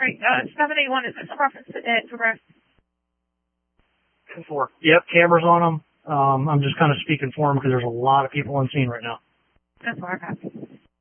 Great. 781, is this a reference to Progress? 4. Yep, cameras on them. I'm just kind of speaking for them because there's a lot of people on scene right now. That's all I have.